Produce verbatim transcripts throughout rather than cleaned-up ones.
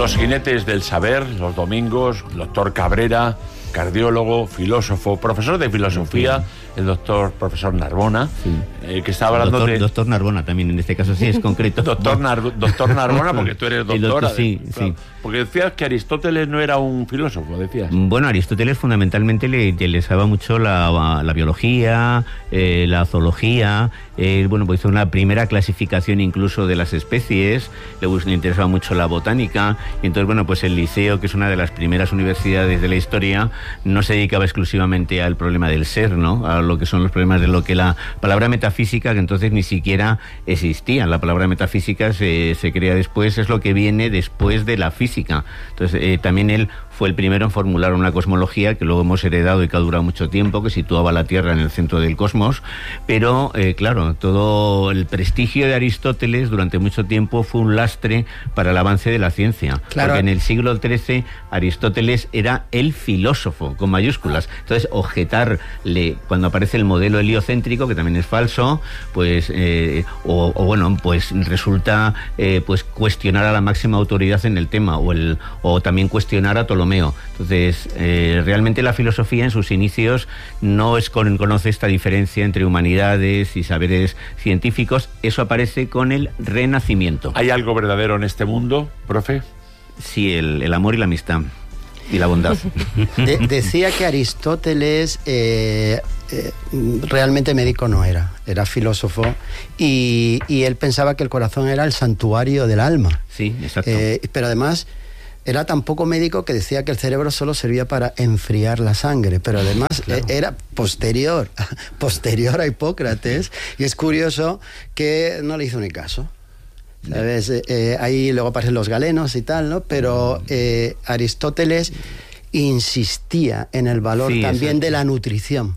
Los jinetes del saber, los domingos, doctor Cabrera, cardiólogo, filósofo, profesor de filosofía, el doctor profesor Narbona, sí. eh, que estaba hablando doctor, de... Doctor Narbona también, en este caso sí es concreto. doctor, Nar, doctor Narbona, porque tú eres doctora. Doctor, sí, de, claro, sí. Porque decías que Aristóteles no era un filósofo, decías. Bueno, Aristóteles fundamentalmente le interesaba mucho la, la biología, eh, la zoología, eh, bueno, pues hizo una primera clasificación incluso de las especies, le, le interesaba mucho la botánica, y entonces, bueno, pues el Liceo, que es una de las primeras universidades de la historia, no se dedicaba exclusivamente al problema del ser, ¿no? A lo que son los problemas de lo que la palabra metafísica, que entonces ni siquiera existía. La palabra metafísica se, se crea después, es lo que viene después de la física. Entonces, eh, también él fue el primero en formular una cosmología que luego hemos heredado y que ha durado mucho tiempo, que situaba la Tierra en el centro del cosmos, pero eh, claro, todo el prestigio de Aristóteles durante mucho tiempo fue un lastre para el avance de la ciencia, claro. Porque en el siglo trece Aristóteles era el filósofo, con mayúsculas. Entonces, objetarle cuando aparece el modelo heliocéntrico, que también es falso, pues, eh, o, o bueno, pues resulta eh, pues cuestionar a la máxima autoridad en el tema, o, el, o también cuestionar a Ptolomeo. Entonces, eh, realmente la filosofía en sus inicios no es con, conoce esta diferencia entre humanidades y saberes científicos. Eso aparece con el Renacimiento. ¿Hay algo verdadero en este mundo, profe? Sí, el, el amor y la amistad. Y la bondad. De, decía que Aristóteles eh, eh, realmente médico no era, era filósofo, y, y él pensaba que el corazón era el santuario del alma. Sí, exacto. Eh, pero además era tan poco médico que decía que el cerebro solo servía para enfriar la sangre, pero además claro. era posterior, posterior a Hipócrates, y es curioso que no le hizo ni caso. ¿Sabes? Eh, eh, ahí luego aparecen los galenos y tal, ¿no? Pero eh, Aristóteles insistía en el valor sí, también de la nutrición.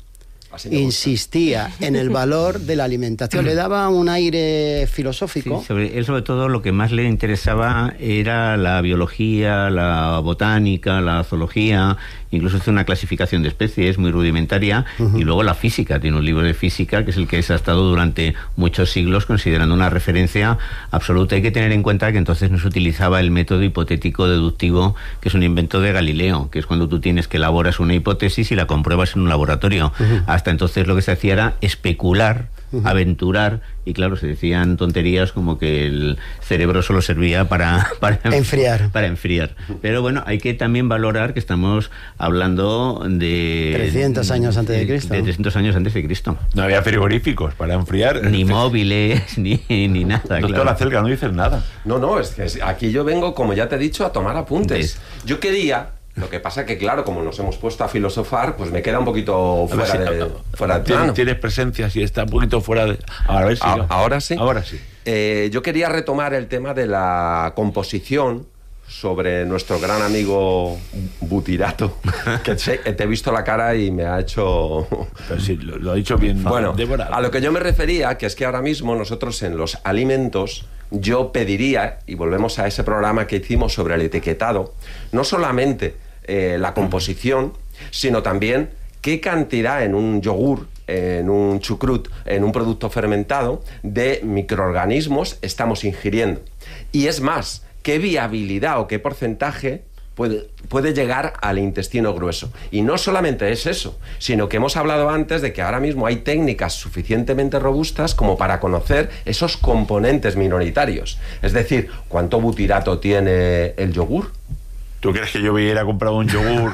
Insistía en el valor de la alimentación, le daba un aire filosófico. Sí, sobre, él sobre todo lo que más le interesaba era la biología, la botánica, la zoología, incluso hizo una clasificación de especies muy rudimentaria, uh-huh. Y luego la física, tiene un libro de física que es el que se ha estado durante muchos siglos considerando una referencia absoluta. Hay que tener en cuenta que entonces no se utilizaba el método hipotético deductivo, que es un invento de Galileo, que es cuando tú tienes que elaboras una hipótesis y la compruebas en un laboratorio. Uh-huh. Hasta entonces lo que se hacía era especular, uh-huh. aventurar, y claro, se decían tonterías como que el cerebro solo servía para, para enfriar. Para enfriar. Pero bueno, hay que también valorar que estamos hablando de trescientos años antes de Cristo. De trescientos años antes de Cristo. No había frigoríficos para enfriar. Ni móviles, ni, ni nada. Doctor claro. Acelga, no dices nada. No, no, es que aquí yo vengo, como ya te he dicho, a tomar apuntes. ¿Ves? Yo quería... Lo que pasa que, claro, como nos hemos puesto a filosofar, pues me queda un poquito fuera si, de, fuera de ¿tienes, plano. Tienes presencia, si está un poquito fuera de... A ver si a, no. Ahora sí. Ahora sí. Eh, yo quería retomar el tema de la composición sobre nuestro gran amigo Butirato, que te, te he visto la cara y me ha hecho... Pero sí, lo, lo ha dicho bien. Bueno, Débora. A lo que yo me refería, que es que ahora mismo nosotros en los alimentos, yo pediría, y volvemos a ese programa que hicimos sobre el etiquetado, no solamente eh, la composición, sino también qué cantidad en un yogur, en un chucrut, en un producto fermentado, de microorganismos estamos ingiriendo. Y es más, qué viabilidad o qué porcentaje puede, puede llegar al intestino grueso. Y no solamente es eso, sino que hemos hablado antes de que ahora mismo hay técnicas suficientemente robustas como para conocer esos componentes minoritarios. Es decir, ¿cuánto butirato tiene el yogur? ¿Tú crees que yo voy a ir a comprar un yogur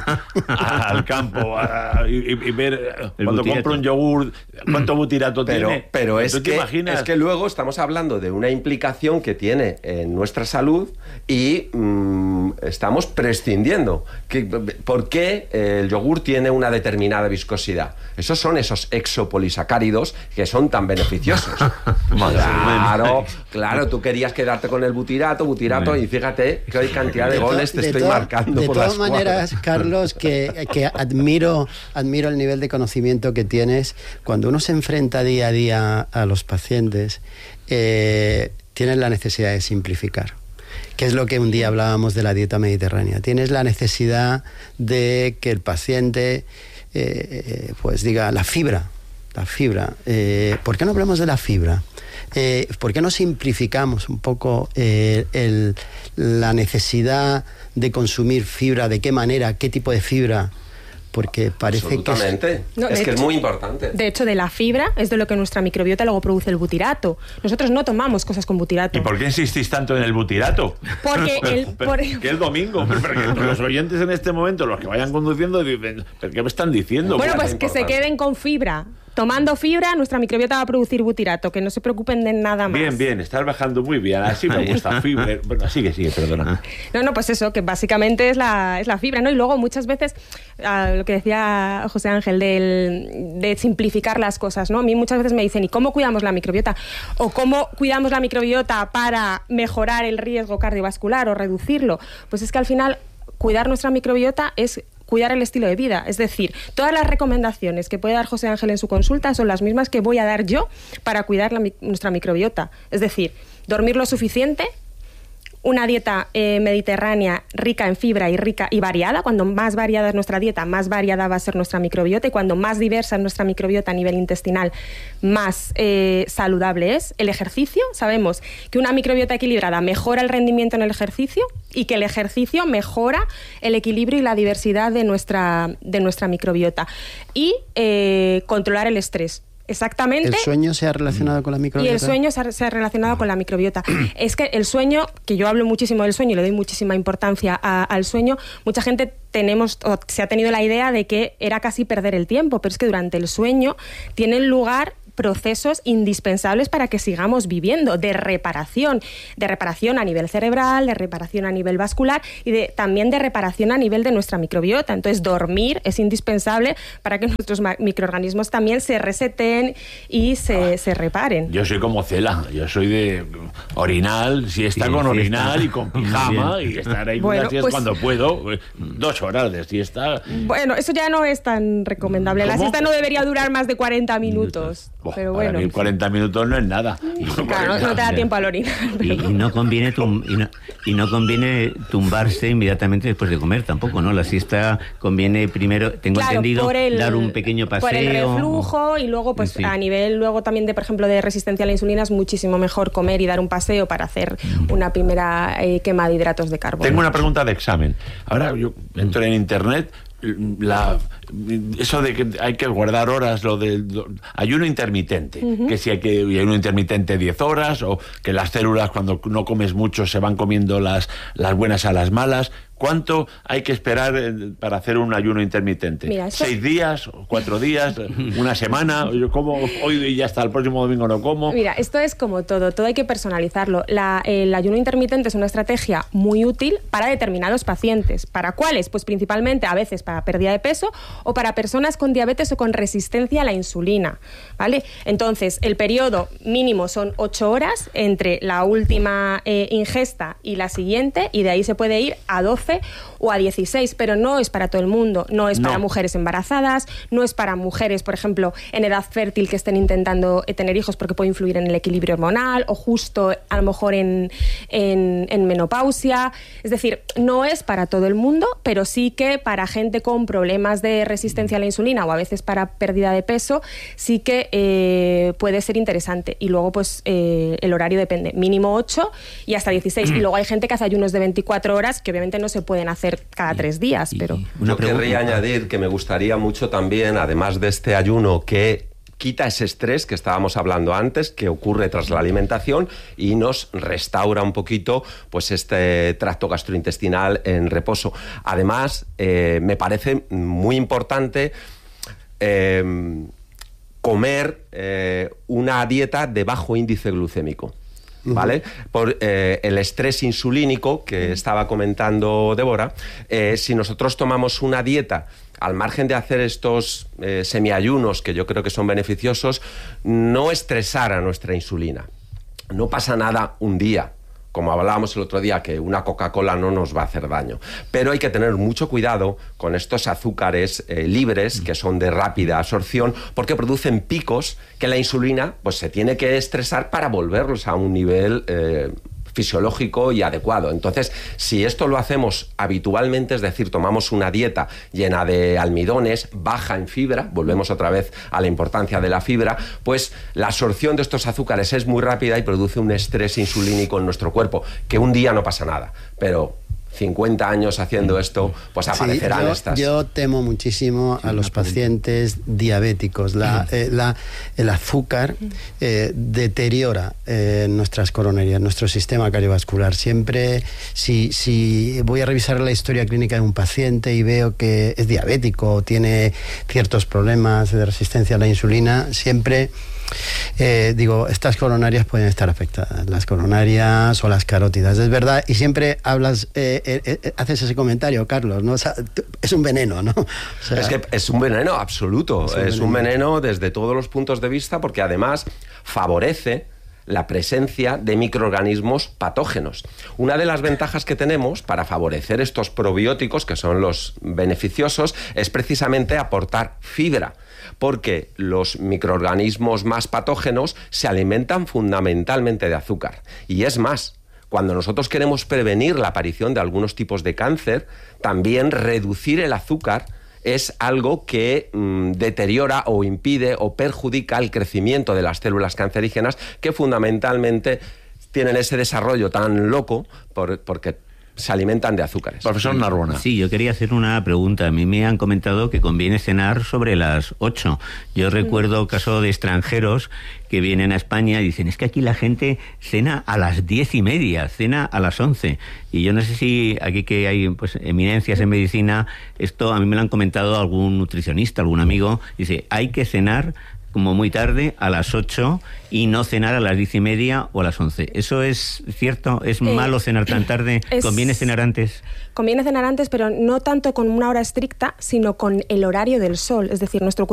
al campo a, y, y ver el cuando butirato. Compro un yogur cuánto butirato pero, tiene? Pero es que, imaginas? es que luego estamos hablando de una implicación que tiene en nuestra salud y mmm, estamos prescindiendo. ¿Qué, ¿Por qué el yogur tiene una determinada viscosidad? Esos son esos exopolisacáridos que son tan beneficiosos. Claro, claro, tú querías quedarte con el butirato, butirato bueno. Y fíjate que hay cantidad de, de goles te de estoy to- marcando de por todas las maneras, cuadras. Carlos, que, que admiro, admiro el nivel de conocimiento que tienes. Cuando uno se enfrenta día a día a los pacientes, eh, tienes la necesidad de simplificar. Que es lo que un día hablábamos de la dieta mediterránea. Tienes la necesidad de que el paciente eh, pues diga la fibra, la fibra. Eh, ¿Por qué no hablamos de la fibra? Eh, ¿Por qué no simplificamos un poco eh, el, la necesidad de consumir fibra? ¿De qué manera? ¿Qué tipo de fibra? Porque parece Absolutamente. que... Es, no, es que hecho, es muy importante. De hecho, de la fibra es de lo que nuestra microbiota luego produce el butirato. Nosotros no tomamos cosas con butirato. ¿Y por qué insistís tanto en el butirato? Porque el... pero, por... que el domingo. Pero, pero, pero los oyentes en este momento, los que vayan conduciendo, dicen, ¿pero qué me están diciendo? Bueno, pues es que se importante. queden con fibra. Tomando fibra, nuestra microbiota va a producir butirato, que no se preocupen de nada más. Bien, bien, estás bajando muy bien. Así me gusta fibra. Bueno, sigue, sigue, perdona. No, no, pues eso, que básicamente es la, es la fibra, ¿no? Y luego muchas veces, uh, lo que decía José Ángel, del, de simplificar las cosas, ¿no? A mí muchas veces me dicen, ¿y cómo cuidamos la microbiota? O ¿cómo cuidamos la microbiota para mejorar el riesgo cardiovascular o reducirlo? Pues es que al final, cuidar nuestra microbiota es cuidar el estilo de vida. Es decir, todas las recomendaciones que puede dar José Ángel en su consulta son las mismas que voy a dar yo para cuidar la, nuestra microbiota. Es decir, dormir lo suficiente, una dieta eh, mediterránea rica en fibra y rica y variada. Cuando más variada es nuestra dieta, más variada va a ser nuestra microbiota, y cuando más diversa es nuestra microbiota a nivel intestinal, más eh, saludable es. El ejercicio, sabemos que una microbiota equilibrada mejora el rendimiento en el ejercicio y que el ejercicio mejora el equilibrio y la diversidad de nuestra, de nuestra microbiota. Y eh, controlar el estrés. Exactamente. ¿El sueño se ha relacionado con la microbiota? Y el sueño se ha, se ha relacionado con la microbiota. Es que el sueño, que yo hablo muchísimo del sueño y le doy muchísima importancia a, al sueño, mucha gente tenemos, o se ha tenido la idea de que era casi perder el tiempo, pero es que durante el sueño tienen lugar procesos indispensables para que sigamos viviendo, de reparación, de reparación a nivel cerebral, de reparación a nivel vascular y de, también de reparación a nivel de nuestra microbiota. Entonces, dormir es indispensable para que nuestros microorganismos también se reseten y se, se reparen. Yo soy como Cela, yo soy de orinal, siesta Sí, con siesta. orinal y con pijama y estar ahí Bueno, unas siestas pues- cuando puedo, dos horas de siesta. Bueno, eso ya no es tan recomendable. La ¿Cómo? siesta no debería durar más de cuarenta minutos. Buah, Pero para bueno. mí cuarenta minutos no es nada. Claro, no te da tiempo al orinar. Y, y no conviene tum- y, no, y no conviene tumbarse inmediatamente después de comer tampoco, ¿no? La siesta conviene primero, tengo Claro, entendido, por el, dar un pequeño paseo. por el reflujo y luego pues Sí. a nivel luego también de, por ejemplo, de resistencia a la insulina es muchísimo mejor comer y dar un paseo para hacer una primera eh, quema de hidratos de carbono. Tengo una pregunta de examen. Ahora yo entro en internet, la, eso de que hay que guardar horas, lo del do- ayuno intermitente, uh-huh. que si hay que ayuno intermitente diez horas, o que las células cuando no comes mucho se van comiendo las, las buenas a las malas. ¿Cuánto hay que esperar eh, para hacer un ayuno intermitente? Mira, esto... ¿Seis días? ¿Cuatro días? ¿Una semana? Yo como hoy y ya hasta el próximo domingo no como. Mira, esto es como todo, todo hay que personalizarlo. La, el ayuno intermitente es una estrategia muy útil para determinados pacientes. ¿Para cuáles? Pues principalmente a veces para pérdida de peso o para personas con diabetes o con resistencia a la insulina, ¿vale? Entonces, el periodo mínimo son ocho horas entre la última eh, ingesta y la siguiente, y de ahí se puede ir a doce o a dieciséis, pero no es para todo el mundo, no es para No. mujeres embarazadas, no es para mujeres, por ejemplo, en edad fértil que estén intentando eh, tener hijos porque puede influir en el equilibrio hormonal, o justo a lo mejor en, en, en menopausia. Es decir, no es para todo el mundo, pero sí que para gente con problemas de resistencia a la insulina o a veces para pérdida de peso, sí que eh, puede ser interesante. Y luego, pues, eh, el horario depende, mínimo ocho y hasta dieciséis. Y luego hay gente que hace ayunos de veinticuatro horas que obviamente no se pueden hacer cada tres días, pero... Yo querría añadir que me gustaría mucho también, además de este ayuno que quita ese estrés que estábamos hablando antes, que ocurre tras la alimentación, y nos restaura un poquito pues este tracto gastrointestinal en reposo. Además, eh, me parece muy importante eh, comer eh, una dieta de bajo índice glucémico. ¿Vale? Por eh, el estrés insulínico que estaba comentando Débora, eh, si nosotros tomamos una dieta al margen de hacer estos eh, semiayunos, que yo creo que son beneficiosos, no estresar a nuestra insulina. No pasa nada un día, como hablábamos el otro día, que una Coca-Cola no nos va a hacer daño. Pero hay que tener mucho cuidado con estos azúcares eh, libres, que son de rápida absorción, porque producen picos que la insulina pues, se tiene que estresar para volverlos a un nivel eh, fisiológico y adecuado. Entonces, si esto lo hacemos habitualmente, es decir, tomamos una dieta llena de almidones, baja en fibra, volvemos otra vez a la importancia de la fibra, pues la absorción de estos azúcares es muy rápida y produce un estrés insulínico en nuestro cuerpo, que un día no pasa nada, pero cincuenta años haciendo esto, pues aparecerán sí, yo, estas. Yo temo muchísimo a los pacientes diabéticos. La, eh, la, el azúcar eh, deteriora eh, nuestras coronarias, nuestro sistema cardiovascular. Siempre, si, si voy a revisar la historia clínica de un paciente y veo que es diabético o tiene ciertos problemas de resistencia a la insulina, siempre... Eh, digo, estas coronarias pueden estar afectadas, las coronarias o las carótidas, es verdad, y siempre hablas, eh, eh, eh, haces ese comentario, Carlos, ¿no? O sea, es un veneno, ¿no? O sea, es que es un veneno absoluto, es un, es veneno. un veneno desde todos los puntos de vista, porque además favorece la presencia de microorganismos patógenos. Una de las ventajas que tenemos para favorecer estos probióticos, que son los beneficiosos, es precisamente aportar fibra, porque los microorganismos más patógenos se alimentan fundamentalmente de azúcar. Y es más, cuando nosotros queremos prevenir la aparición de algunos tipos de cáncer, también reducir el azúcar es algo que mmm, deteriora o impide o perjudica el crecimiento de las células cancerígenas, que fundamentalmente tienen ese desarrollo tan loco por, porque se alimentan de azúcares. Profesor Narbona. Sí, yo quería hacer una pregunta. A mí me han comentado que conviene cenar sobre las ocho. Yo recuerdo caso de extranjeros que vienen a España y dicen, es que aquí la gente cena a las diez y media, cena a las once. Y yo no sé si aquí que hay pues eminencias en medicina, esto a mí me lo han comentado algún nutricionista, algún amigo, dice, hay que cenar como muy tarde, a las ocho, y no cenar a las diez y media o a las once. ¿Eso es cierto? ¿Es eh, malo cenar tan tarde? Es, ¿Conviene cenar antes? Conviene cenar antes, pero no tanto con una hora estricta, sino con el horario del sol. Es decir, nuestro cuerpo